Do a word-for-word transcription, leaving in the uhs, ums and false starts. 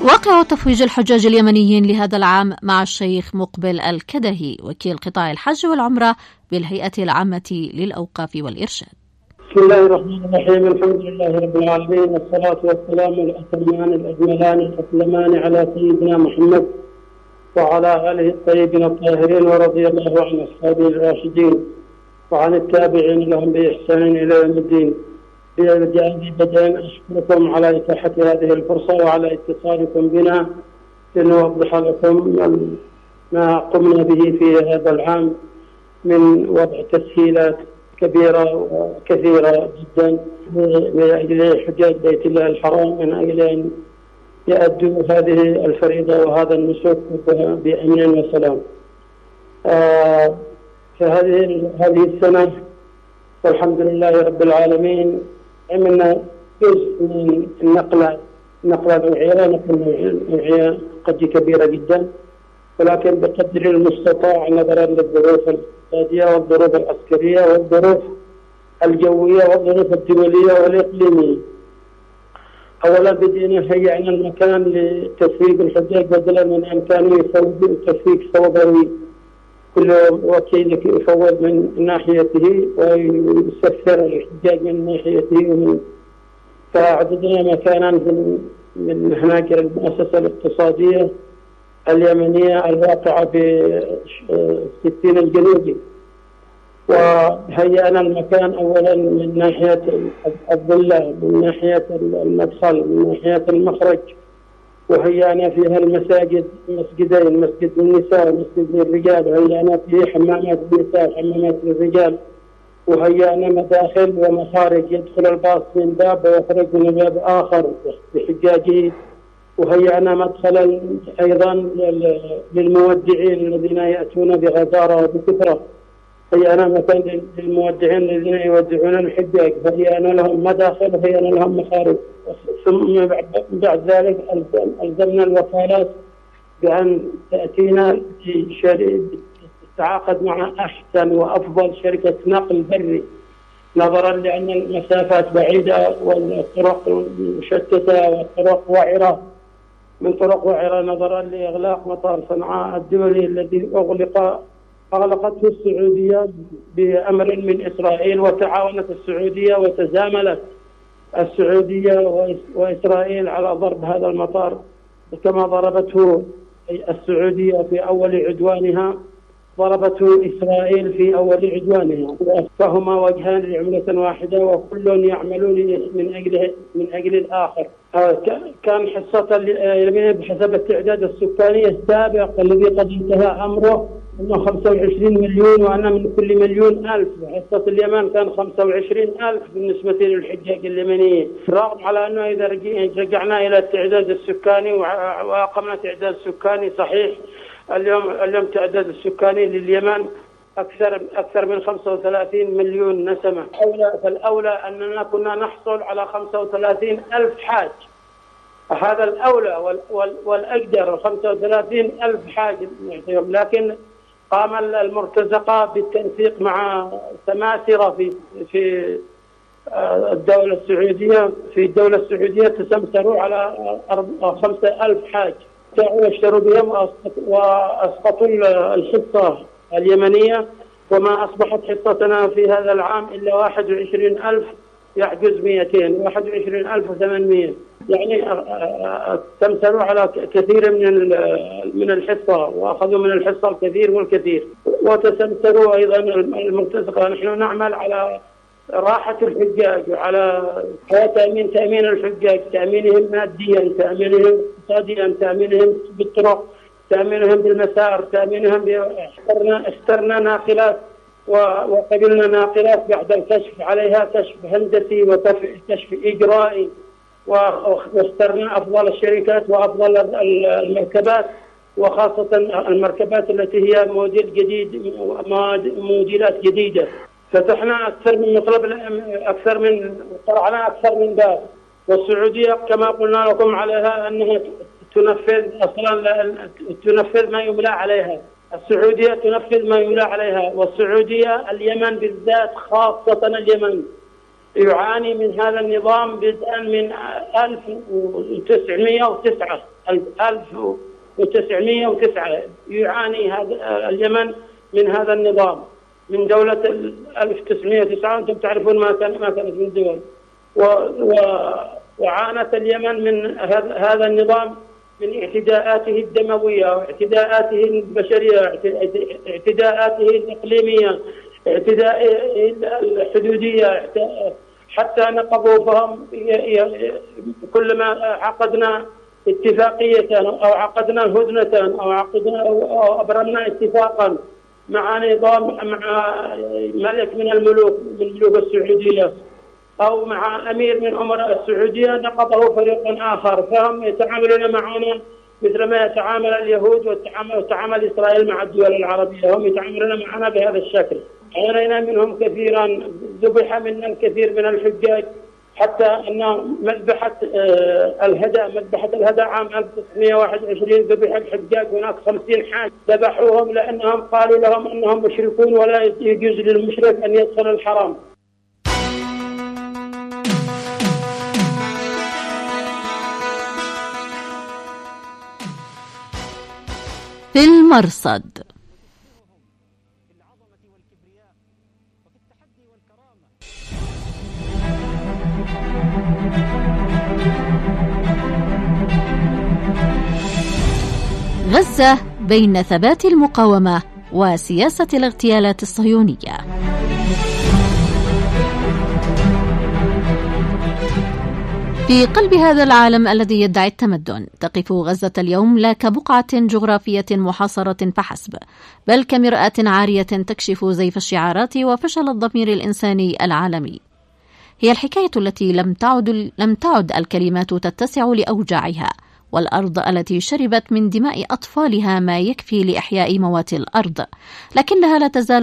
واقع تفويج الحجاج اليمنيين لهذا العام مع الشيخ مقبل الكدهي وكيل قطاع الحج والعمرة بالهيئة العامة للأوقاف والإرشاد. بسم الله الرحمن الرحيم. الحمد لله رب العالمين، والصلاة والسلام الأتمان الأجملان الأكملان على سيدنا محمد وعلى آله الطيبين الطاهرين، ورضي الله عن أصحابه الراشدين وعن التابعين لهم بإحسان إلى يوم الدين. بجانب بدءا أشكركم على إتاحة هذه الفرصة وعلى اتصالكم بنا لنوضح لكم ما قمنا به في هذا العام من وضع تسهيلات كبيرة وكثيرة جدا لأجل حجاج بيت الله الحرام، من أجل أن يؤدوا هذه الفريضة وهذا النسك بأمن وسلام. آه فهذه هذه السنة والحمد لله رب العالمين عملنا جزء من النقلة نقلة نوعية نقلة نوعية قد كبيرة جدا، ولكن بقدر المستطاع نظرا للظروف الاقتصادية والظروف العسكرية والظروف الجوية والظروف الدولية والإقليمية. أولا بدينا هيئنا المكان لتسويق الحجاج، بدلا من أن كانوا يفوضوا تسويق فوضوي، كل وكيل يفوض من ناحيته ويسفر الحجاج من ناحيته، ومن فأعددنا مكانا من هناك المؤسسة الاقتصادية اليمنية الواقعة في ستين الجنوبي، وهيئنا المكان أولا من ناحية الظلة، من ناحية المدخل، من ناحية المخرج، وهيئنا فيها المساجد مسجدين، مسجد للنساء ومسجد للرجال، وهيئنا فيه حمامات للنساء وحمامات للرجال، وهيئنا مداخل ومخارج، يدخل الباص من باب ويخرج من باب آخر بحجاجه، وهيئنا مدخلا أيضا للمودعين الذين يأتون بغزارة وبكثرة، هيئنا مكان للمودعين الذين يودعون الحجاج، فهيئنا لهم مداخل وهيئنا لهم مخارج. ثم بعد ذلك ألزمنا الوكالات بأن تأتينا تتعاقد مع أحسن وأفضل شركة نقل بري، نظرا لأن المسافات بعيدة والطرق مشتتة والطرق وعرة، من طرق وعرة نظرا لإغلاق مطار صنعاء الدولي الذي أغلق أغلقته السعودية بأمر من إسرائيل، وتعاونت السعودية وتزاملت السعودية وإسرائيل على ضرب هذا المطار، كما ضربته السعودية في أول عدوانها ضربته إسرائيل في أول عدوانها، فهما وجهان لعملة واحدة وكل يعملون من أجل من أجل الآخر. كان حصة اليمين بحسب التعداد السكاني السابق الذي قد انتهى أمره أنه خمسة وعشرين مليون، وأن من كل مليون ألف، حصة اليمن كان خمسة وعشرين ألف بالنسبة للحجاج اليمنيين، رغم على أنه إذا رجعنا إلى التعداد السكاني وأقمنا تعداد سكاني صحيح، اليوم اليوم تعداد السكاني لليمن أكثر أكثر من خمسة وثلاثين مليون نسمة، فالأولى أننا كنا نحصل على خمسة وثلاثين ألف حاج، هذا الأولى والأقدر خمسة وثلاثين ألف حاج، لكن قام المرتزقة بالتنسيق مع سماسرة في في الدولة السعودية في الدولة السعودية تسمسروا على خمسة ألف حاج، واشتروا بهم وأسقطوا الحصة اليمنية، وما أصبحت حصتنا في هذا العام إلا واحد وعشرين ألف يحجز مئتين، واحد وعشرين ألف وثمانمئة، يعني تمثلوا على كثير من من الحصة، وأخذوا من الحصة الكثير والكثير، وتسمسروا أيضا المرتزقة. نحن نعمل على راحة الحجاج وعلى تأمين تأمين الحجاج، تأمينهم ماديا، تأمينهم اقتصاديا، تأمينهم بالطرق، تأمينهم بالمسار، تأمينهم اخترنا اخترنا ناقلات وقبلنا ناقلات بعد الكشف عليها، كشف هندسي وكشف إجرائي، واخترنا أفضل الشركات وأفضل المركبات، وخاصة المركبات التي هي موديل جديد موديلات جديدة. فتحنا أكثر من مطلب أكثر من قرعنا أكثر من باب، والسعودية كما قلنا لكم عليها أنها تنفذ أصلا تنفذ ما يملى عليها، السعودية تنفذ ما يملى عليها، والسعودية اليمن بالذات خاصة اليمن يعاني من هذا النظام بدءا من ألف وتسعمئة وتسعة ألف وتسعمائة وتسعة يعاني هذا اليمن من هذا النظام، من دولة ألف وتسعمائة وتسعة. أنتم تعرفون ما كان ما كانت من دول، وعانت اليمن من هذا النظام من اعتداءاته الدموية واعتداءاته البشرية، اعتداءاته الإقليمية، اعتداءاته الحدودية، حتى نقضوا فهم. كلما عقدنا اتفاقية أو عقدنا هدنة أو عقدنا أو أبرمنا اتفاقا مع نظام مع ملك من الملوك من ملوك السعودية أو مع أمير من أمراء السعودية، نقضه فريق آخر، فهم يتعاملون معنا مثل ما يتعامل اليهود وتعامل إسرائيل مع الدول العربية. هم يتعاملون معنا بهذا الشكل. عانينا منهم كثيرا، ذبح منا الكثير من الحجاج، حتى أن مذبحة الهدى مذبحة الهدى عام ألف وتسعمائة وواحد وعشرين ذبح الحجاج هناك خمسين حاج، ذبحوهم لأنهم قالوا لهم أنهم مشركون ولا يجوز للمشرك أن يدخل الحرم. في المرصد. غزة بين ثبات المقاومة وسياسة الاغتيالات الصهيونية. في قلب هذا العالم الذي يدعي التمدن، تقف غزة اليوم لا كبقعة جغرافية محاصرة فحسب، بل كمرآة عارية تكشف زيف الشعارات وفشل الضمير الإنساني العالمي. هي الحكاية التي لم تعد, لم تعد الكلمات تتسع لأوجاعها، والأرض التي شربت من دماء أطفالها ما يكفي لإحياء موات الأرض، لكنها لا تزال